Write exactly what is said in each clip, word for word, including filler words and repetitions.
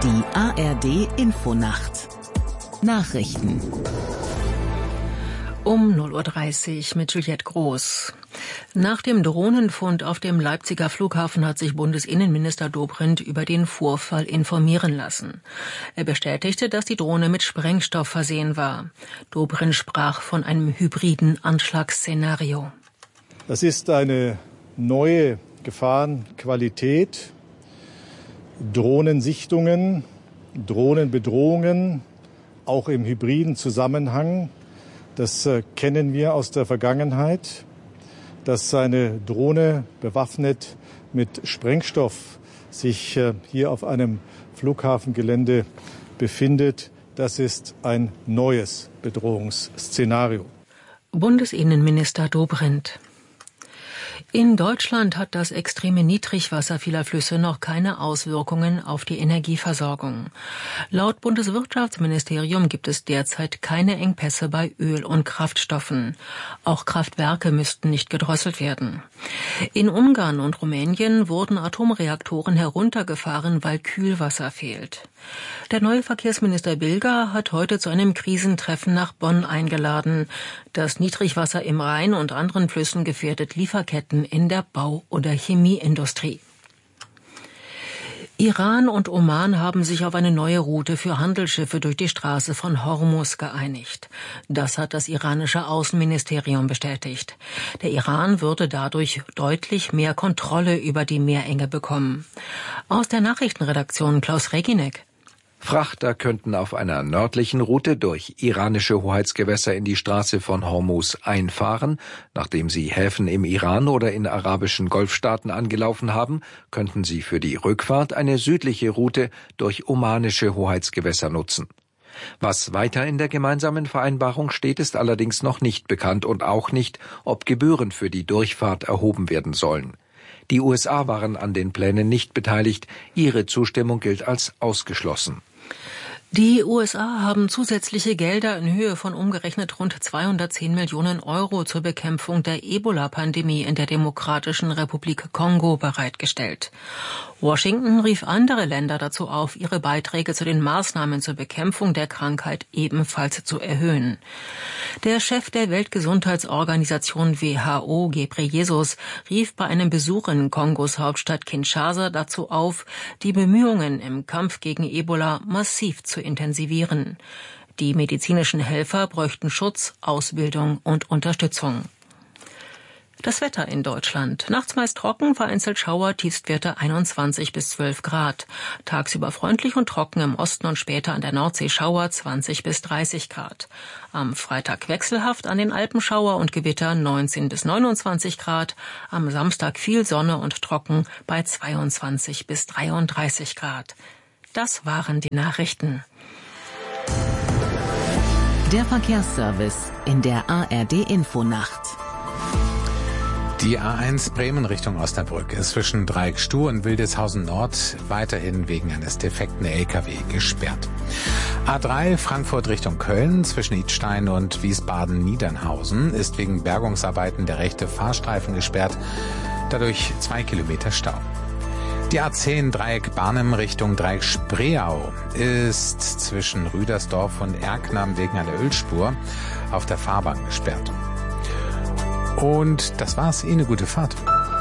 Die A R D Infonacht Nachrichten um null Uhr dreißig mit Juliette Groß. Nach dem Drohnenfund auf dem Leipziger Flughafen hat sich Bundesinnenminister Dobrindt über den Vorfall informieren lassen. Er bestätigte, dass die Drohne mit Sprengstoff versehen war. Dobrindt sprach von einem hybriden Anschlagsszenario. Das ist eine neue Gefahrenqualität. Drohnensichtungen, Drohnenbedrohungen, auch im hybriden Zusammenhang. Das äh, kennen wir aus der Vergangenheit, dass eine Drohne bewaffnet mit Sprengstoff sich äh, hier auf einem Flughafengelände befindet. Das ist ein neues Bedrohungsszenario. Bundesinnenminister Dobrindt. In Deutschland hat das extreme Niedrigwasser vieler Flüsse noch keine Auswirkungen auf die Energieversorgung. Laut Bundeswirtschaftsministerium gibt es derzeit keine Engpässe bei Öl- und Kraftstoffen. Auch Kraftwerke müssten nicht gedrosselt werden. In Ungarn und Rumänien wurden Atomreaktoren heruntergefahren, weil Kühlwasser fehlt. Der neue Verkehrsminister Bilger hat heute zu einem Krisentreffen nach Bonn eingeladen. Das Niedrigwasser im Rhein und anderen Flüssen gefährdet Lieferketten in der Bau- oder Chemieindustrie. Iran und Oman haben sich auf eine neue Route für Handelsschiffe durch die Straße von Hormuz geeinigt. Das hat das iranische Außenministerium bestätigt. Der Iran würde dadurch deutlich mehr Kontrolle über die Meerenge bekommen. Aus der Nachrichtenredaktion Klaus Reginek. Frachter könnten auf einer nördlichen Route durch iranische Hoheitsgewässer in die Straße von Hormuz einfahren. Nachdem sie Häfen im Iran oder in arabischen Golfstaaten angelaufen haben, könnten sie für die Rückfahrt eine südliche Route durch omanische Hoheitsgewässer nutzen. Was weiter in der gemeinsamen Vereinbarung steht, ist allerdings noch nicht bekannt und auch nicht, ob Gebühren für die Durchfahrt erhoben werden sollen. Die U S A waren an den Plänen nicht beteiligt. Ihre Zustimmung gilt als ausgeschlossen. Die U S A haben zusätzliche Gelder in Höhe von umgerechnet rund zweihundertzehn Millionen Euro zur Bekämpfung der Ebola-Pandemie in der Demokratischen Republik Kongo bereitgestellt. Washington rief andere Länder dazu auf, ihre Beiträge zu den Maßnahmen zur Bekämpfung der Krankheit ebenfalls zu erhöhen. Der Chef der Weltgesundheitsorganisation W H O, Ghebreyesus, rief bei einem Besuch in Kongos Hauptstadt Kinshasa dazu auf, die Bemühungen im Kampf gegen Ebola massiv zu intensivieren. Die medizinischen Helfer bräuchten Schutz, Ausbildung und Unterstützung. Das Wetter in Deutschland. Nachts meist trocken, vereinzelt Schauer, Tiefstwerte einundzwanzig bis zwölf Grad. Tagsüber freundlich und trocken im Osten und später an der Nordsee Schauer zwanzig bis dreißig Grad. Am Freitag wechselhaft an den Alpen Schauer und Gewitter neunzehn bis neunundzwanzig Grad. Am Samstag viel Sonne und trocken bei zweiundzwanzig bis dreiunddreißig Grad. Das waren die Nachrichten. Der Verkehrsservice in der A R D Infonacht. Die A eins Bremen Richtung Osnabrück ist zwischen Dreieck Stuhr und Wildeshausen Nord weiterhin wegen eines defekten L K W gesperrt. A drei Frankfurt Richtung Köln zwischen Idstein und Wiesbaden-Niedernhausen ist wegen Bergungsarbeiten der rechte Fahrstreifen gesperrt, dadurch zwei Kilometer Stau. Die A zehn Dreieck Barnim Richtung Dreieck Spreeau ist zwischen Rüdersdorf und Erknam wegen einer Ölspur auf der Fahrbahn gesperrt. Und das war's. Ihnen eine gute Fahrt.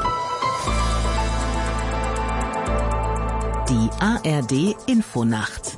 Die A R D Infonacht.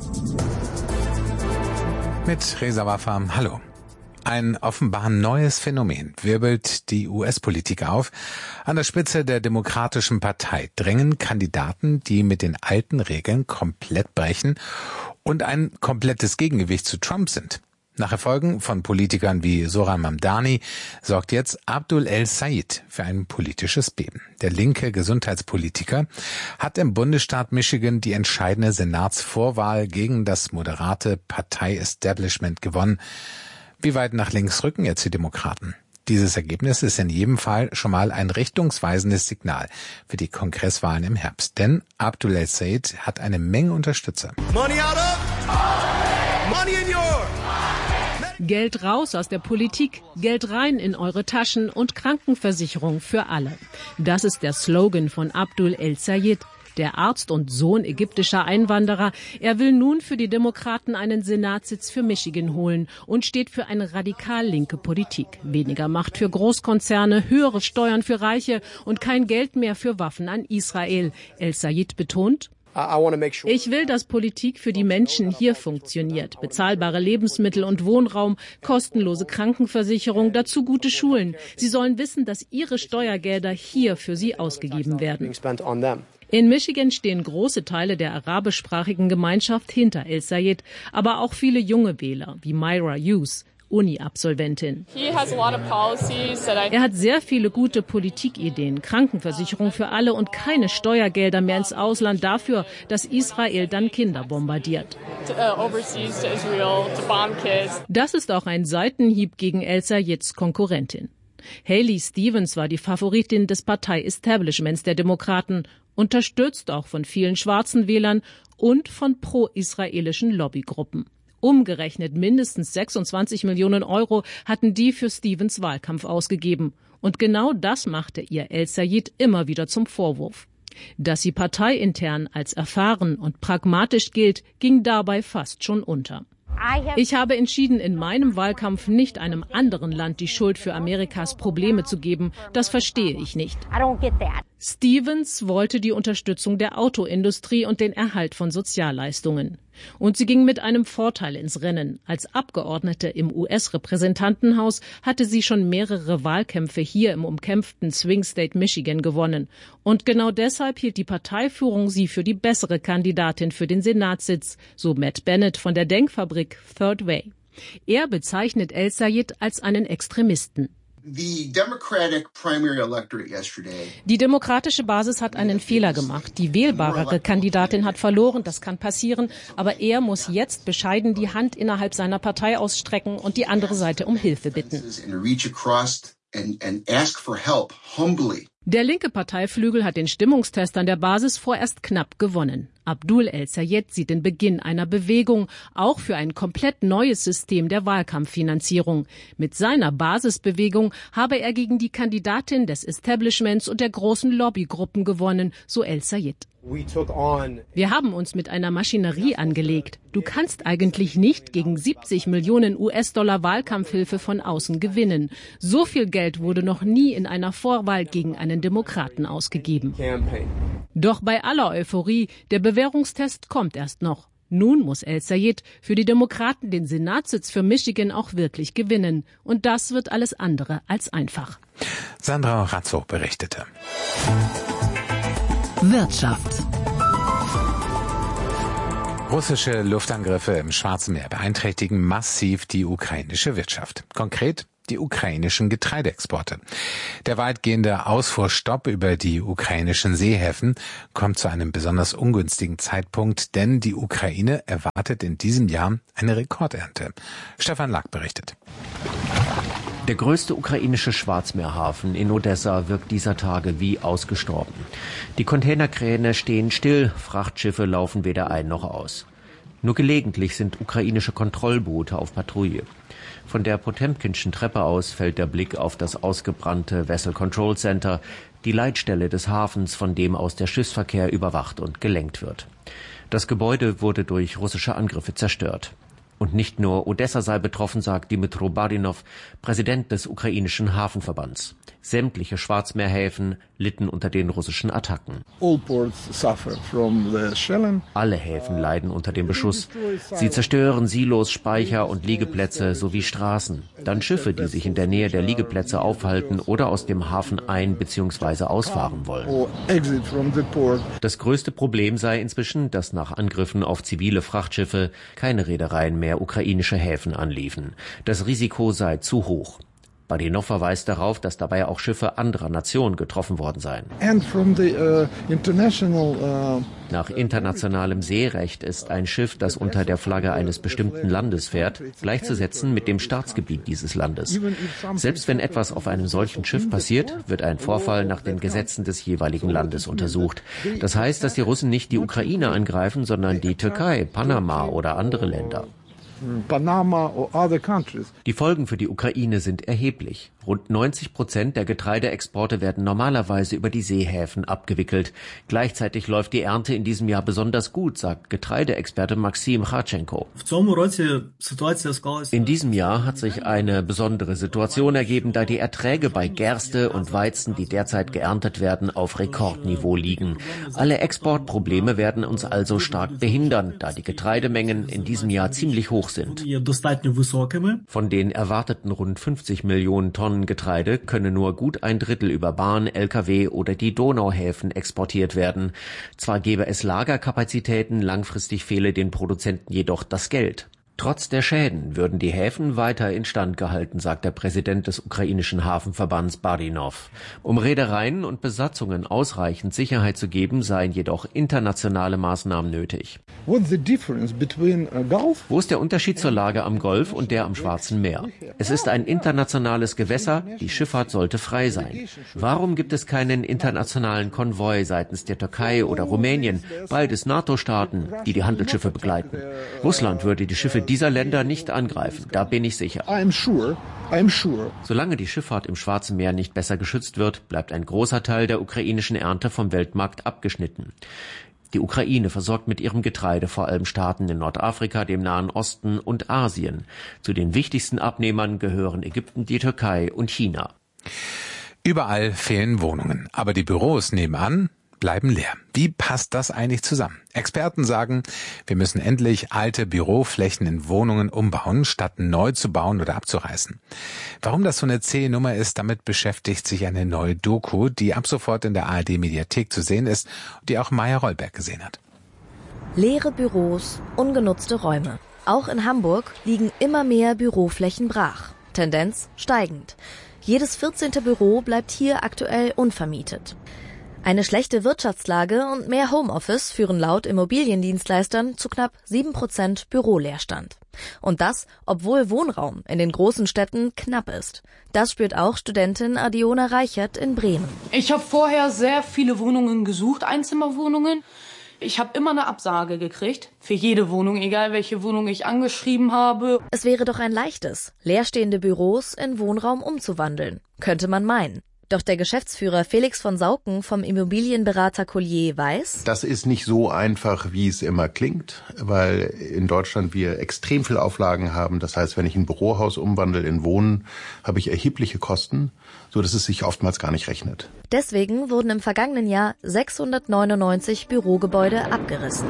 Mit Reza Wafam. Hallo. Ein offenbar neues Phänomen wirbelt die U S-Politik auf. An der Spitze der Demokratischen Partei drängen Kandidaten, die mit den alten Regeln komplett brechen und ein komplettes Gegengewicht zu Trump sind. Nach Erfolgen von Politikern wie Zohran Mamdani sorgt jetzt Abdul El-Sayed für ein politisches Beben. Der linke Gesundheitspolitiker hat im Bundesstaat Michigan die entscheidende Senatsvorwahl gegen das moderate Partei-Establishment gewonnen. Wie weit nach links rücken jetzt die Demokraten? Dieses Ergebnis ist in jedem Fall schon mal ein richtungsweisendes Signal für die Kongresswahlen im Herbst. Denn Abdul El-Sayed hat eine Menge Unterstützer. Money out of, money in your. Geld raus aus der Politik, Geld rein in eure Taschen und Krankenversicherung für alle. Das ist der Slogan von Abdul El-Sayed. Der Arzt und Sohn ägyptischer Einwanderer, er will nun für die Demokraten einen Senatssitz für Michigan holen und steht für eine radikal linke Politik. Weniger Macht für Großkonzerne, höhere Steuern für Reiche und kein Geld mehr für Waffen an Israel. El-Sayed betont: Ich will, dass Politik für die Menschen hier funktioniert. Bezahlbare Lebensmittel und Wohnraum, kostenlose Krankenversicherung, dazu gute Schulen. Sie sollen wissen, dass ihre Steuergelder hier für sie ausgegeben werden. In Michigan stehen große Teile der arabischsprachigen Gemeinschaft hinter El-Sayed, aber auch viele junge Wähler, wie Myra Hughes, Uni-Absolventin. Er hat sehr viele gute Politikideen, Krankenversicherung für alle und keine Steuergelder mehr ins Ausland dafür, dass Israel dann Kinder bombardiert. Das ist auch ein Seitenhieb gegen El-Sayeds Konkurrentin. Haley Stevens war die Favoritin des Partei-Establishments der Demokraten, unterstützt auch von vielen schwarzen Wählern und von pro-israelischen Lobbygruppen. Umgerechnet mindestens sechsundzwanzig Millionen Euro hatten die für Stevens Wahlkampf ausgegeben. Und genau das machte ihr El-Sayed immer wieder zum Vorwurf. Dass sie parteiintern als erfahren und pragmatisch gilt, ging dabei fast schon unter. Ich habe entschieden, in meinem Wahlkampf nicht einem anderen Land die Schuld für Amerikas Probleme zu geben. Das verstehe ich nicht. Stevens wollte die Unterstützung der Autoindustrie und den Erhalt von Sozialleistungen. Und sie ging mit einem Vorteil ins Rennen. Als Abgeordnete im U S-Repräsentantenhaus hatte sie schon mehrere Wahlkämpfe hier im umkämpften Swing State Michigan gewonnen. Und genau deshalb hielt die Parteiführung sie für die bessere Kandidatin für den Senatssitz, so Matt Bennett von der Denkfabrik Third Way. Er bezeichnet El-Sayed als einen Extremisten. Die demokratische Basis hat einen Fehler gemacht. Die wählbarere Kandidatin hat verloren, das kann passieren, aber er muss jetzt bescheiden die Hand innerhalb seiner Partei ausstrecken und die andere Seite um Hilfe bitten. Der linke Parteiflügel hat den Stimmungstest an der Basis vorerst knapp gewonnen. Abdul El-Sayed sieht den Beginn einer Bewegung, auch für ein komplett neues System der Wahlkampffinanzierung. Mit seiner Basisbewegung habe er gegen die Kandidatin des Establishments und der großen Lobbygruppen gewonnen, so El-Sayed. Wir haben uns mit einer Maschinerie angelegt. Du kannst eigentlich nicht gegen siebzig Millionen U S-Dollar Wahlkampfhilfe von außen gewinnen. So viel Geld wurde noch nie in einer Vorwahl gegen einen Demokraten ausgegeben. Doch bei aller Euphorie, der Bewährungstest kommt erst noch. Nun muss El-Sayed für die Demokraten den Senatssitz für Michigan auch wirklich gewinnen. Und das wird alles andere als einfach. Sandra Razzo berichtete. Wirtschaft. Russische Luftangriffe im Schwarzen Meer beeinträchtigen massiv die ukrainische Wirtschaft. Konkret die ukrainischen Getreideexporte. Der weitgehende Ausfuhrstopp über die ukrainischen Seehäfen kommt zu einem besonders ungünstigen Zeitpunkt, denn die Ukraine erwartet in diesem Jahr eine Rekordernte. Stefan Lack berichtet. Der größte ukrainische Schwarzmeerhafen in Odessa wirkt dieser Tage wie ausgestorben. Die Containerkräne stehen still, Frachtschiffe laufen weder ein noch aus. Nur gelegentlich sind ukrainische Kontrollboote auf Patrouille. Von der Potemkinschen Treppe aus fällt der Blick auf das ausgebrannte Vessel Control Center, die Leitstelle des Hafens, von dem aus der Schiffsverkehr überwacht und gelenkt wird. Das Gebäude wurde durch russische Angriffe zerstört. Und nicht nur Odessa sei betroffen, sagt Dmytro Barinov, Präsident des ukrainischen Hafenverbands. Sämtliche Schwarzmeerhäfen litten unter den russischen Attacken. Alle Häfen leiden unter dem Beschuss. Sie zerstören Silos, Speicher und Liegeplätze sowie Straßen. Dann Schiffe, die sich in der Nähe der Liegeplätze aufhalten oder aus dem Hafen ein- bzw. ausfahren wollen. Das größte Problem sei inzwischen, dass nach Angriffen auf zivile Frachtschiffe keine Reedereien mehr ukrainische Häfen anliefen. Das Risiko sei zu hoch. Barinov verweist darauf, dass dabei auch Schiffe anderer Nationen getroffen worden seien. The, uh, uh, Nach internationalem Seerecht ist ein Schiff, das unter der Flagge eines bestimmten Landes fährt, gleichzusetzen mit dem Staatsgebiet dieses Landes. Selbst wenn etwas auf einem solchen Schiff passiert, wird ein Vorfall nach den Gesetzen des jeweiligen Landes untersucht. Das heißt, dass die Russen nicht die Ukraine angreifen, sondern die Türkei, Panama oder andere Länder. Panama or other countries. Die Folgen für die Ukraine sind erheblich. Rund neunzig Prozent der Getreideexporte werden normalerweise über die Seehäfen abgewickelt. Gleichzeitig läuft die Ernte in diesem Jahr besonders gut, sagt Getreideexperte Maxim Chadchenko. In diesem Jahr hat sich eine besondere Situation ergeben, da die Erträge bei Gerste und Weizen, die derzeit geerntet werden, auf Rekordniveau liegen. Alle Exportprobleme werden uns also stark behindern, da die Getreidemengen in diesem Jahr ziemlich hoch sind. Von den erwarteten rund fünfzig Millionen Tonnen Getreide könne nur gut ein Drittel über Bahn, L K W oder die Donauhäfen exportiert werden. Zwar gäbe es Lagerkapazitäten, langfristig fehle den Produzenten jedoch das Geld. Trotz der Schäden würden die Häfen weiter instand gehalten, sagt der Präsident des ukrainischen Hafenverbands Barinov. Um Reedereien und Besatzungen ausreichend Sicherheit zu geben, seien jedoch internationale Maßnahmen nötig. Wo ist der Unterschied zur Lage am Golf und der am Schwarzen Meer? Es ist ein internationales Gewässer, die Schifffahrt sollte frei sein. Warum gibt es keinen internationalen Konvoi seitens der Türkei oder Rumänien, beides NATO-Staaten, die die Handelsschiffe begleiten? Russland würde die Schiffe dieser Länder nicht angreifen, da bin ich sicher. I'm sure, I'm sure. Solange die Schifffahrt im Schwarzen Meer nicht besser geschützt wird, bleibt ein großer Teil der ukrainischen Ernte vom Weltmarkt abgeschnitten. Die Ukraine versorgt mit ihrem Getreide vor allem Staaten in Nordafrika, dem Nahen Osten und Asien. Zu den wichtigsten Abnehmern gehören Ägypten, die Türkei und China. Überall fehlen Wohnungen, aber die Büros nebenan bleiben leer. Wie passt das eigentlich zusammen? Experten sagen, wir müssen endlich alte Büroflächen in Wohnungen umbauen, statt neu zu bauen oder abzureißen. Warum das so eine zähe Nummer ist, damit beschäftigt sich eine neue Doku, die ab sofort in der A R D-Mediathek zu sehen ist und die auch Maya Rollberg gesehen hat. Leere Büros, ungenutzte Räume. Auch in Hamburg liegen immer mehr Büroflächen brach. Tendenz steigend. Jedes vierzehnte Büro bleibt hier aktuell unvermietet. Eine schlechte Wirtschaftslage und mehr Homeoffice führen laut Immobiliendienstleistern zu knapp sieben Prozent Büroleerstand. Und das, obwohl Wohnraum in den großen Städten knapp ist. Das spürt auch Studentin Adiona Reichert in Bremen. Ich habe vorher sehr viele Wohnungen gesucht, Einzimmerwohnungen. Ich habe immer eine Absage gekriegt, für jede Wohnung, egal welche Wohnung ich angeschrieben habe. Es wäre doch ein leichtes, leerstehende Büros in Wohnraum umzuwandeln, könnte man meinen. Doch der Geschäftsführer Felix von Sauken vom Immobilienberater Collier weiß: Das ist nicht so einfach, wie es immer klingt, weil in Deutschland wir extrem viel Auflagen haben. Das heißt, wenn ich ein Bürohaus umwandle in Wohnen, habe ich erhebliche Kosten, so dass es sich oftmals gar nicht rechnet. Deswegen wurden im vergangenen Jahr sechshundertneunundneunzig Bürogebäude abgerissen.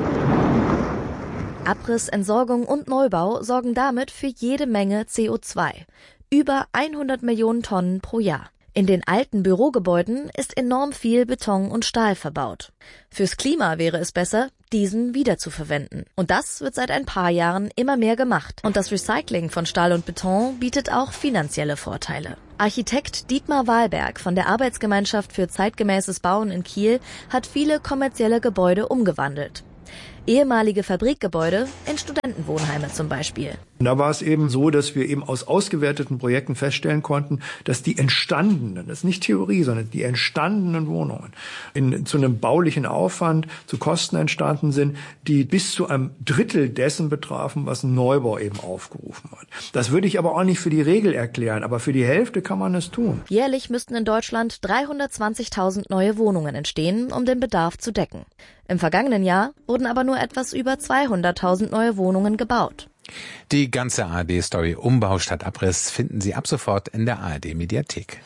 Abriss, Entsorgung und Neubau sorgen damit für jede Menge C O zwei. Über hundert Millionen Tonnen pro Jahr. In den alten Bürogebäuden ist enorm viel Beton und Stahl verbaut. Fürs Klima wäre es besser, diesen wiederzuverwenden. Und das wird seit ein paar Jahren immer mehr gemacht. Und das Recycling von Stahl und Beton bietet auch finanzielle Vorteile. Architekt Dietmar Wahlberg von der Arbeitsgemeinschaft für zeitgemäßes Bauen in Kiel hat viele kommerzielle Gebäude umgewandelt. Ehemalige Fabrikgebäude in Studentenwohnheime zum Beispiel. Da war es eben so, dass wir eben aus ausgewerteten Projekten feststellen konnten, dass die entstandenen, das ist nicht Theorie, sondern die entstandenen Wohnungen in, zu einem baulichen Aufwand, zu Kosten entstanden sind, die bis zu einem Drittel dessen betrafen, was ein Neubau eben aufgerufen hat. Das würde ich aber auch nicht für die Regel erklären, aber für die Hälfte kann man es tun. Jährlich müssten in Deutschland dreihundertzwanzigtausend neue Wohnungen entstehen, um den Bedarf zu decken. Im vergangenen Jahr wurden aber nur etwas über zweihunderttausend neue Wohnungen gebaut. Die ganze A R D-Story Umbau statt Abriss finden Sie ab sofort in der A R D-Mediathek.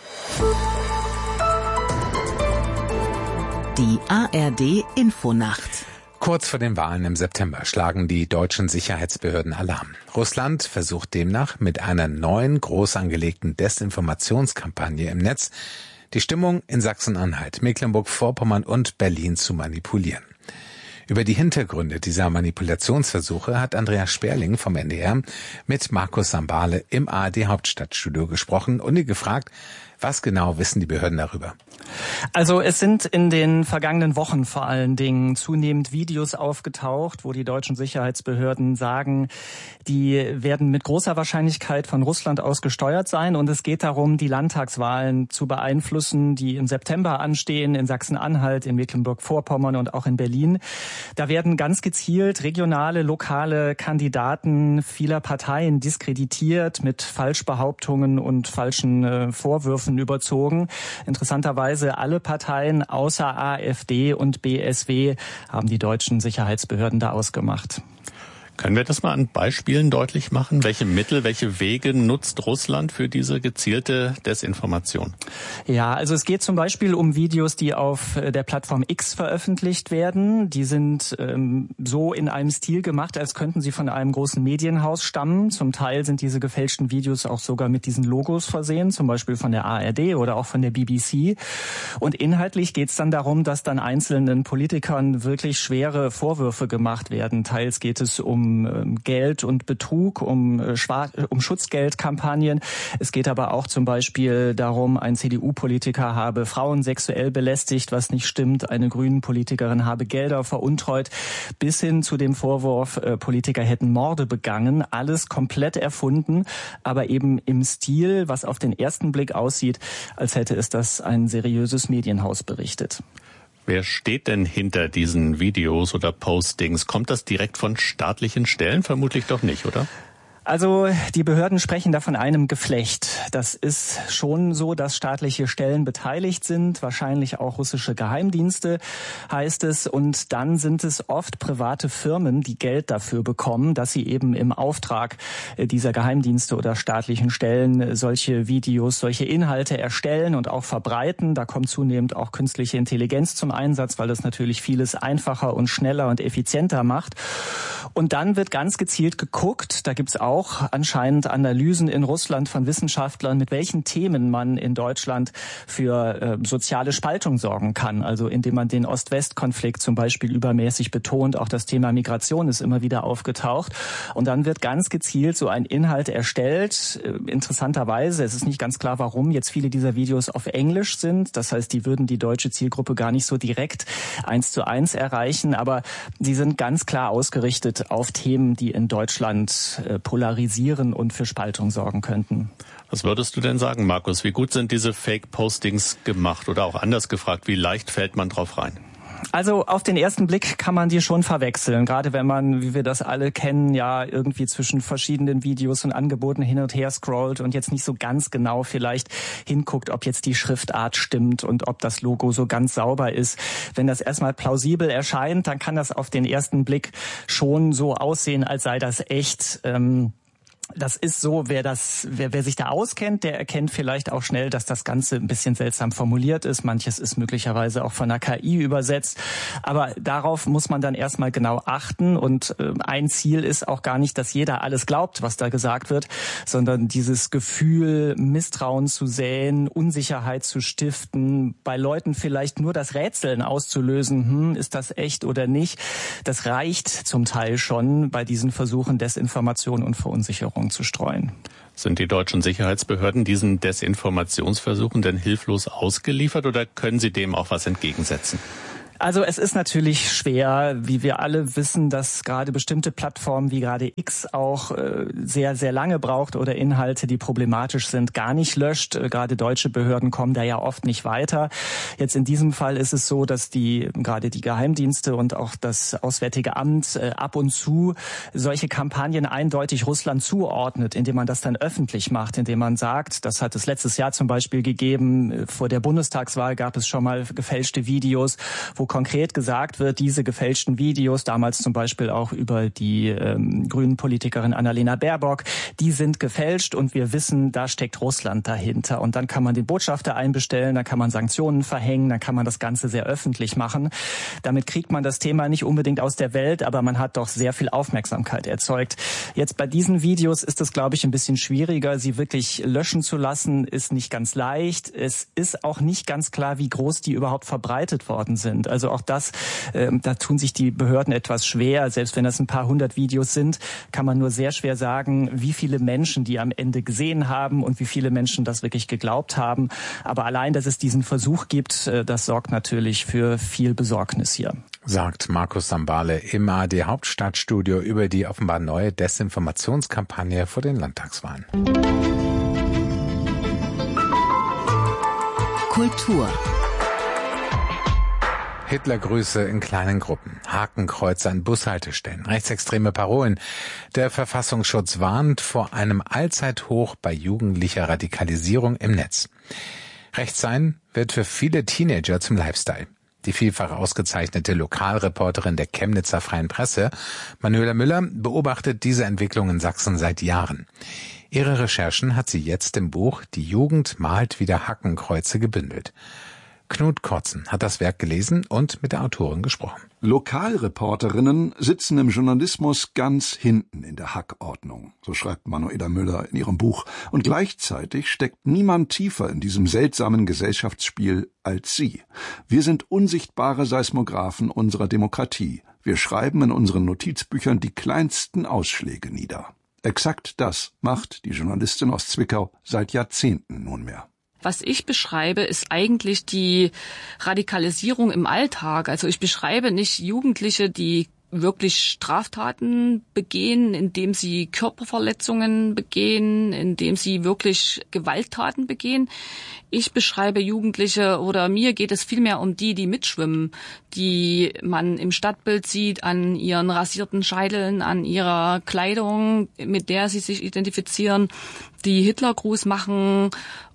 Die A R D-Infonacht. Kurz vor den Wahlen im September schlagen die deutschen Sicherheitsbehörden Alarm. Russland versucht demnach mit einer neuen, groß angelegten Desinformationskampagne im Netz die Stimmung in Sachsen-Anhalt, Mecklenburg-Vorpommern und Berlin zu manipulieren. Über die Hintergründe dieser Manipulationsversuche hat Andreas Sperling vom N D R mit Markus Sambale im A R D-Hauptstadtstudio gesprochen und ihn gefragt, Was genau wissen die Behörden darüber? Also es sind in den vergangenen Wochen vor allen Dingen zunehmend Videos aufgetaucht, wo die deutschen Sicherheitsbehörden sagen, die werden mit großer Wahrscheinlichkeit von Russland aus gesteuert sein. Und es geht darum, die Landtagswahlen zu beeinflussen, die im September anstehen, in Sachsen-Anhalt, in Mecklenburg-Vorpommern und auch in Berlin. Da werden ganz gezielt regionale, lokale Kandidaten vieler Parteien diskreditiert, mit Falschbehauptungen und falschen äh, Vorwürfen überzogen. Interessanterweise alle Parteien außer AfD und B S W haben die deutschen Sicherheitsbehörden da ausgemacht. Können wir das mal an Beispielen deutlich machen? Welche Mittel, welche Wege nutzt Russland für diese gezielte Desinformation? Ja, also es geht zum Beispiel um Videos, die auf der Plattform X veröffentlicht werden. Die sind ähm, so in einem Stil gemacht, als könnten sie von einem großen Medienhaus stammen. Zum Teil sind diese gefälschten Videos auch sogar mit diesen Logos versehen, zum Beispiel von der A R D oder auch von der B B C. Und inhaltlich geht es dann darum, dass dann einzelnen Politikern wirklich schwere Vorwürfe gemacht werden. Teils geht es um Geld und Betrug, um, um Schutzgeldkampagnen. Es geht aber auch zum Beispiel darum, ein C D U-Politiker habe Frauen sexuell belästigt, was nicht stimmt. Eine Grünen-Politikerin habe Gelder veruntreut, bis hin zu dem Vorwurf, Politiker hätten Morde begangen. Alles komplett erfunden, aber eben im Stil, was auf den ersten Blick aussieht, als hätte es das ein seriöses Medienhaus berichtet. Wer steht denn hinter diesen Videos oder Postings? Kommt das direkt von staatlichen Stellen? Vermutlich doch nicht, oder? Also die Behörden sprechen da von einem Geflecht. Das ist schon so, dass staatliche Stellen beteiligt sind, wahrscheinlich auch russische Geheimdienste, heißt es. Und dann sind es oft private Firmen, die Geld dafür bekommen, dass sie eben im Auftrag dieser Geheimdienste oder staatlichen Stellen solche Videos, solche Inhalte erstellen und auch verbreiten. Da kommt zunehmend auch künstliche Intelligenz zum Einsatz, weil das natürlich vieles einfacher und schneller und effizienter macht. Und dann wird ganz gezielt geguckt, da gibt's auch auch anscheinend Analysen in Russland von Wissenschaftlern, mit welchen Themen man in Deutschland für äh, soziale Spaltung sorgen kann. Also indem man den Ost-West-Konflikt zum Beispiel übermäßig betont. Auch das Thema Migration ist immer wieder aufgetaucht. Und dann wird ganz gezielt so ein Inhalt erstellt. Äh, interessanterweise, es ist nicht ganz klar, warum jetzt viele dieser Videos auf Englisch sind. Das heißt, die würden die deutsche Zielgruppe gar nicht so direkt eins zu eins erreichen. Aber sie sind ganz klar ausgerichtet auf Themen, die in Deutschland äh, polarisieren und für Spaltung sorgen könnten. Was würdest du denn sagen, Markus? Wie gut sind diese Fake-Postings gemacht? Oder auch anders gefragt, wie leicht fällt man drauf rein? Also auf den ersten Blick kann man die schon verwechseln, gerade wenn man, wie wir das alle kennen, ja irgendwie zwischen verschiedenen Videos und Angeboten hin und her scrollt und jetzt nicht so ganz genau vielleicht hinguckt, ob jetzt die Schriftart stimmt und ob das Logo so ganz sauber ist. Wenn das erstmal plausibel erscheint, dann kann das auf den ersten Blick schon so aussehen, als sei das echt. Ähm, Das ist so, wer das, wer, wer sich da auskennt, der erkennt vielleicht auch schnell, dass das Ganze ein bisschen seltsam formuliert ist. Manches ist möglicherweise auch von einer K I übersetzt. Aber darauf muss man dann erstmal genau achten. Und äh, ein Ziel ist auch gar nicht, dass jeder alles glaubt, was da gesagt wird, sondern dieses Gefühl, Misstrauen zu säen, Unsicherheit zu stiften, bei Leuten vielleicht nur das Rätseln auszulösen, hm, ist das echt oder nicht. Das reicht zum Teil schon bei diesen Versuchen, Desinformation und Verunsicherung zu streuen. Sind die deutschen Sicherheitsbehörden diesen Desinformationsversuchen denn hilflos ausgeliefert oder können sie dem auch was entgegensetzen? Also es ist natürlich schwer, wie wir alle wissen, dass gerade bestimmte Plattformen wie gerade X auch äh, sehr, sehr lange braucht oder Inhalte, die problematisch sind, gar nicht löscht. Äh, gerade deutsche Behörden kommen da ja oft nicht weiter. Jetzt in diesem Fall ist es so, dass die gerade die Geheimdienste und auch das Auswärtige Amt äh, ab und zu solche Kampagnen eindeutig Russland zuordnet, indem man das dann öffentlich macht, indem man sagt, das hat es letztes Jahr zum Beispiel gegeben, vor der Bundestagswahl gab es schon mal gefälschte Videos, wo konkret gesagt wird, diese gefälschten Videos, damals zum Beispiel auch über die ähm, grünen Politikerin Annalena Baerbock, die sind gefälscht und wir wissen, da steckt Russland dahinter. Und dann kann man den Botschafter einbestellen, dann kann man Sanktionen verhängen, dann kann man das Ganze sehr öffentlich machen. Damit kriegt man das Thema nicht unbedingt aus der Welt, aber man hat doch sehr viel Aufmerksamkeit erzeugt. Jetzt bei diesen Videos ist es, glaube ich, ein bisschen schwieriger. Sie wirklich löschen zu lassen, ist nicht ganz leicht. Es ist auch nicht ganz klar, wie groß die überhaupt verbreitet worden sind. Also Also auch das, äh, da tun sich die Behörden etwas schwer. Selbst wenn das ein paar hundert Videos sind, kann man nur sehr schwer sagen, wie viele Menschen die am Ende gesehen haben und wie viele Menschen das wirklich geglaubt haben. Aber allein, dass es diesen Versuch gibt, äh, das sorgt natürlich für viel Besorgnis hier. Sagt Markus Sambale im A R D-Hauptstadtstudio über die offenbar neue Desinformationskampagne vor den Landtagswahlen. Kultur. Hitlergrüße in kleinen Gruppen, Hakenkreuze an Bushaltestellen, rechtsextreme Parolen. Der Verfassungsschutz warnt vor einem Allzeithoch bei jugendlicher Radikalisierung im Netz. Rechts sein wird für viele Teenager zum Lifestyle. Die vielfach ausgezeichnete Lokalreporterin der Chemnitzer Freien Presse, Manuela Müller, beobachtet diese Entwicklung in Sachsen seit Jahren. Ihre Recherchen hat sie jetzt im Buch »Die Jugend malt wieder Hakenkreuze« gebündelt. Knut Kortzen hat das Werk gelesen und mit der Autorin gesprochen. Lokalreporterinnen sitzen im Journalismus ganz hinten in der Hackordnung, so schreibt Manuela Müller in ihrem Buch. Und gleichzeitig steckt niemand tiefer in diesem seltsamen Gesellschaftsspiel als sie. Wir sind unsichtbare Seismographen unserer Demokratie. Wir schreiben in unseren Notizbüchern die kleinsten Ausschläge nieder. Exakt das macht die Journalistin aus Zwickau seit Jahrzehnten nunmehr. Was ich beschreibe, ist eigentlich die Radikalisierung im Alltag. Also ich beschreibe nicht Jugendliche, die wirklich Straftaten begehen, indem sie Körperverletzungen begehen, indem sie wirklich Gewalttaten begehen. Ich beschreibe Jugendliche, oder mir geht es vielmehr um die, die mitschwimmen, die man im Stadtbild sieht, an ihren rasierten Scheiteln, an ihrer Kleidung, mit der sie sich identifizieren, die Hitlergruß machen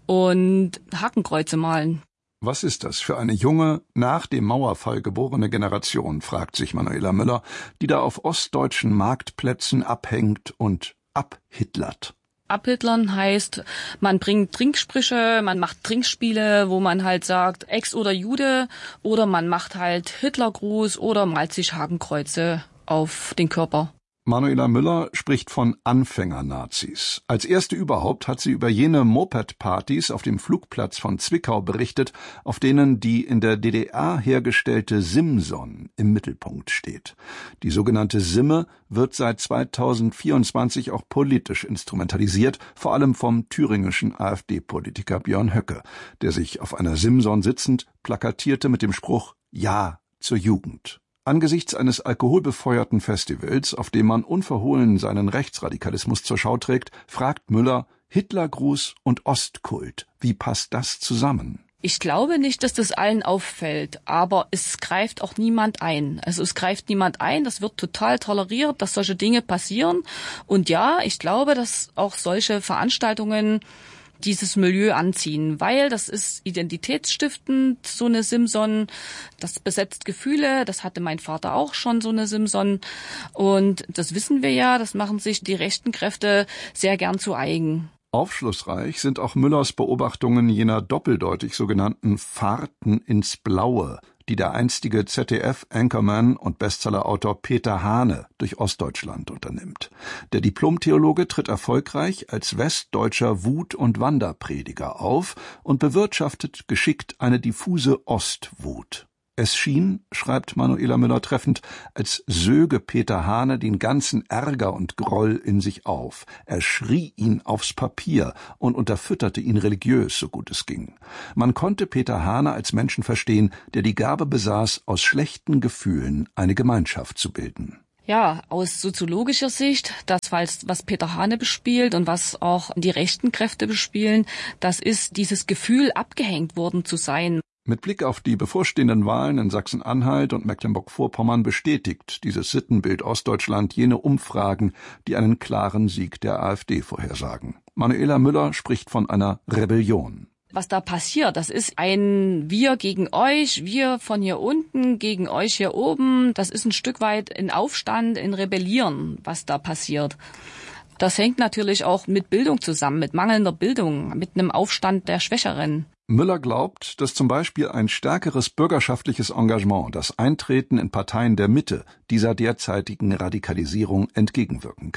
und Hakenkreuze malen. Was ist das für eine junge, nach dem Mauerfall geborene Generation, fragt sich Manuela Müller, die da auf ostdeutschen Marktplätzen abhängt und abhitlert. Abhitlern heißt, man bringt Trinksprüche, man macht Trinkspiele, wo man halt sagt, Ex oder Jude, oder man macht halt Hitlergruß oder malt sich Hakenkreuze auf den Körper. Manuela Müller spricht von Anfänger-Nazis. Als erste überhaupt hat sie über jene Moped-Partys auf dem Flugplatz von Zwickau berichtet, auf denen die in der D D R hergestellte Simson im Mittelpunkt steht. Die sogenannte Simme wird seit zweitausendvierundzwanzig auch politisch instrumentalisiert, vor allem vom thüringischen AfD-Politiker Björn Höcke, der sich auf einer Simson sitzend plakatierte mit dem Spruch »Ja zur Jugend«. Angesichts eines alkoholbefeuerten Festivals, auf dem man unverhohlen seinen Rechtsradikalismus zur Schau trägt, fragt Müller, Hitlergruß und Ostkult, wie passt das zusammen? Ich glaube nicht, dass das allen auffällt, aber es greift auch niemand ein. Also es greift niemand ein, das wird total toleriert, dass solche Dinge passieren. Und ja, ich glaube, dass auch solche Veranstaltungen dieses Milieu anziehen, weil das ist identitätsstiftend, so eine Simson, das besetzt Gefühle, das hatte mein Vater auch schon, so eine Simson, und das wissen wir ja, das machen sich die rechten Kräfte sehr gern zu eigen. Aufschlussreich sind auch Müllers Beobachtungen jener doppeldeutig sogenannten Fahrten ins Blaue, die der einstige Z D F-Anchorman und Bestsellerautor Peter Hane durch Ostdeutschland unternimmt. Der Diplomtheologe tritt erfolgreich als westdeutscher Wut- und Wanderprediger auf und bewirtschaftet geschickt eine diffuse Ostwut. Es schien, schreibt Manuela Müller treffend, als söge Peter Hane den ganzen Ärger und Groll in sich auf. Er schrie ihn aufs Papier und unterfütterte ihn religiös, so gut es ging. Man konnte Peter Hane als Menschen verstehen, der die Gabe besaß, aus schlechten Gefühlen eine Gemeinschaft zu bilden. Ja, aus soziologischer Sicht, das, was Peter Hane bespielt und was auch die rechten Kräfte bespielen, das ist dieses Gefühl, abgehängt worden zu sein. Mit Blick auf die bevorstehenden Wahlen in Sachsen-Anhalt und Mecklenburg-Vorpommern bestätigt dieses Sittenbild Ostdeutschland jene Umfragen, die einen klaren Sieg der AfD vorhersagen. Manuela Müller spricht von einer Rebellion. Was da passiert, das ist ein Wir gegen euch, wir von hier unten gegen euch hier oben. Das ist ein Stück weit ein Aufstand, ein Rebellieren, was da passiert. Das hängt natürlich auch mit Bildung zusammen, mit mangelnder Bildung, mit einem Aufstand der Schwächeren. Müller glaubt, dass zum Beispiel ein stärkeres bürgerschaftliches Engagement, das Eintreten in Parteien der Mitte, dieser derzeitigen Radikalisierung entgegenwirken kann.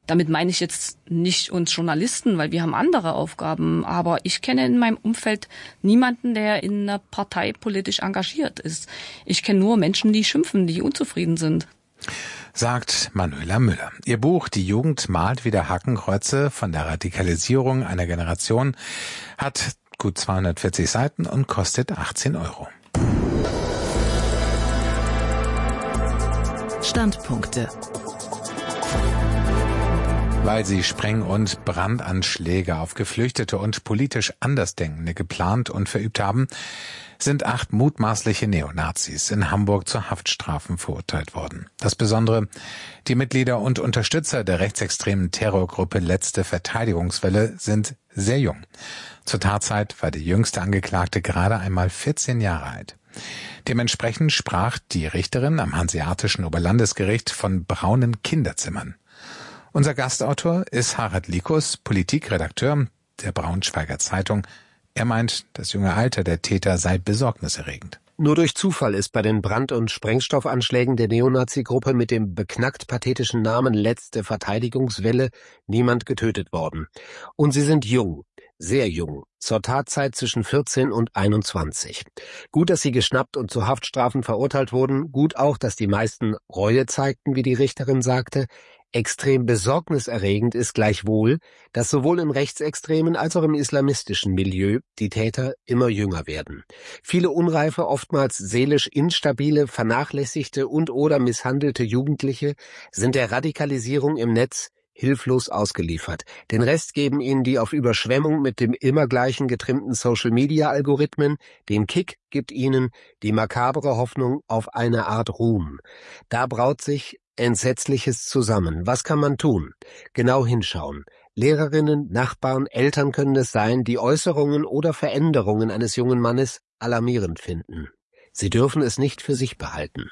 Damit meine ich jetzt nicht uns Journalisten, weil wir haben andere Aufgaben. Aber ich kenne in meinem Umfeld niemanden, der in einer Partei politisch engagiert ist. Ich kenne nur Menschen, die schimpfen, die unzufrieden sind. Sagt Manuela Müller. Ihr Buch »Die Jugend malt wieder Hakenkreuze von der Radikalisierung einer Generation« hat gut zweihundertvierzig Seiten und kostet achtzehn Euro. Standpunkte. Weil sie Spreng- und Brandanschläge auf Geflüchtete und politisch Andersdenkende geplant und verübt haben, sind acht mutmaßliche Neonazis in Hamburg zu Haftstrafen verurteilt worden. Das Besondere, die Mitglieder und Unterstützer der rechtsextremen Terrorgruppe Letzte Verteidigungswelle sind sehr jung. Zur Tatzeit war der jüngste Angeklagte gerade einmal vierzehn Jahre alt. Dementsprechend sprach die Richterin am Hanseatischen Oberlandesgericht von braunen Kinderzimmern. Unser Gastautor ist Harald Likus, Politikredakteur der Braunschweiger Zeitung. Er meint, das junge Alter der Täter sei besorgniserregend. Nur durch Zufall ist bei den Brand- und Sprengstoffanschlägen der Neonazi-Gruppe mit dem beknackt pathetischen Namen Letzte Verteidigungswelle niemand getötet worden. Und sie sind jung, sehr jung, zur Tatzeit zwischen vierzehn und einundzwanzig. Gut, dass sie geschnappt und zu Haftstrafen verurteilt wurden, gut auch, dass die meisten Reue zeigten, wie die Richterin sagte. Extrem besorgniserregend ist gleichwohl, dass sowohl im rechtsextremen als auch im islamistischen Milieu die Täter immer jünger werden. Viele unreife, oftmals seelisch instabile, vernachlässigte und oder misshandelte Jugendliche sind der Radikalisierung im Netz hilflos ausgeliefert. Den Rest geben ihnen die auf Überschwemmung mit dem immer gleichen getrimmten Social-Media-Algorithmen, den Kick gibt ihnen die makabere Hoffnung auf eine Art Ruhm. Da braut sich Entsetzliches zusammen. Was kann man tun? Genau hinschauen. Lehrerinnen, Nachbarn, Eltern können es sein, die Äußerungen oder Veränderungen eines jungen Mannes alarmierend finden. Sie dürfen es nicht für sich behalten.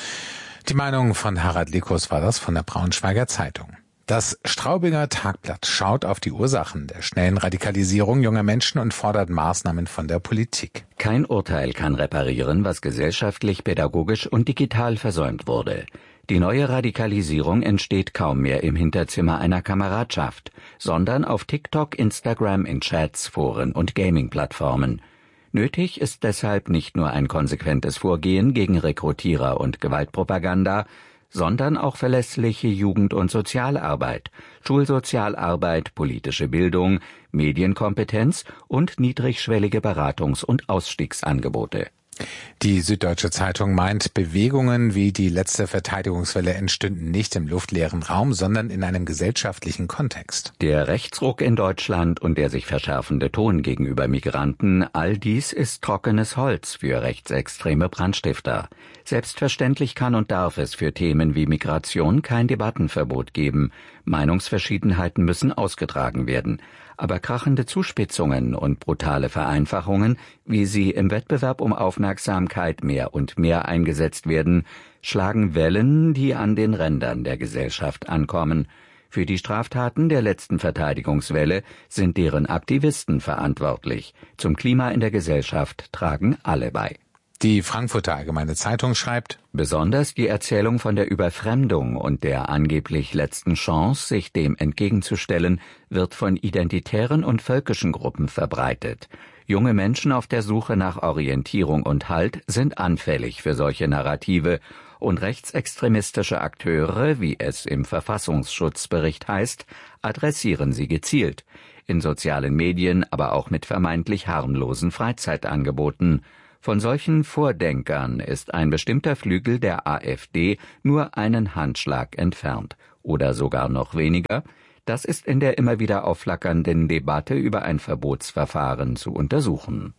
Die Meinung von Harald Likus war das von der Braunschweiger Zeitung. Das Straubinger Tagblatt schaut auf die Ursachen der schnellen Radikalisierung junger Menschen und fordert Maßnahmen von der Politik. Kein Urteil kann reparieren, was gesellschaftlich, pädagogisch und digital versäumt wurde. Die neue Radikalisierung entsteht kaum mehr im Hinterzimmer einer Kameradschaft, sondern auf TikTok, Instagram, in Chats, Foren und Gaming-Plattformen. Nötig ist deshalb nicht nur ein konsequentes Vorgehen gegen Rekrutierer und Gewaltpropaganda, sondern auch verlässliche Jugend- und Sozialarbeit, Schulsozialarbeit, politische Bildung, Medienkompetenz und niedrigschwellige Beratungs- und Ausstiegsangebote. Die Süddeutsche Zeitung meint, Bewegungen wie die Letzte Verteidigungswelle entstünden nicht im luftleeren Raum, sondern in einem gesellschaftlichen Kontext. Der Rechtsruck in Deutschland und der sich verschärfende Ton gegenüber Migranten, all dies ist trockenes Holz für rechtsextreme Brandstifter. Selbstverständlich kann und darf es für Themen wie Migration kein Debattenverbot geben. Meinungsverschiedenheiten müssen ausgetragen werden. Aber krachende Zuspitzungen und brutale Vereinfachungen, wie sie im Wettbewerb um Aufmerksamkeit mehr und mehr eingesetzt werden, schlagen Wellen, die an den Rändern der Gesellschaft ankommen. Für die Straftaten der Letzten Verteidigungswelle sind deren Aktivisten verantwortlich. Zum Klima in der Gesellschaft tragen alle bei. Die Frankfurter Allgemeine Zeitung schreibt: Besonders die Erzählung von der Überfremdung und der angeblich letzten Chance, sich dem entgegenzustellen, wird von identitären und völkischen Gruppen verbreitet. Junge Menschen auf der Suche nach Orientierung und Halt sind anfällig für solche Narrative, und rechtsextremistische Akteure, wie es im Verfassungsschutzbericht heißt, adressieren sie gezielt, in sozialen Medien, aber auch mit vermeintlich harmlosen Freizeitangeboten. Von solchen Vordenkern ist ein bestimmter Flügel der AfD nur einen Handschlag entfernt, oder sogar noch weniger. Das ist in der immer wieder aufflackernden Debatte über ein Verbotsverfahren zu untersuchen.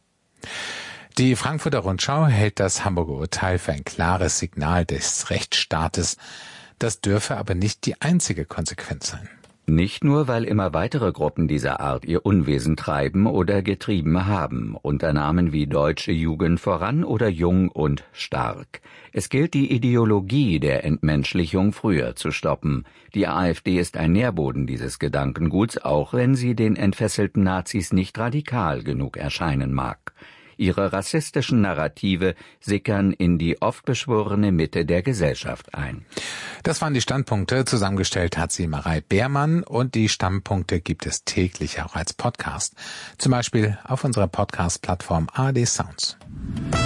Die Frankfurter Rundschau hält das Hamburger Urteil für ein klares Signal des Rechtsstaates. Das dürfe aber nicht die einzige Konsequenz sein. Nicht nur, weil immer weitere Gruppen dieser Art ihr Unwesen treiben oder getrieben haben, unter Namen wie Deutsche Jugend voran oder Jung und Stark. Es gilt, die Ideologie der Entmenschlichung früher zu stoppen. Die AfD ist ein Nährboden dieses Gedankenguts, auch wenn sie den entfesselten Nazis nicht radikal genug erscheinen mag. Ihre rassistischen Narrative sickern in die oft beschworene Mitte der Gesellschaft ein. Das waren die Standpunkte. Zusammengestellt hat sie Marei Beermann und die Standpunkte gibt es täglich auch als Podcast. Zum Beispiel auf unserer Podcast-Plattform A R D Sounds.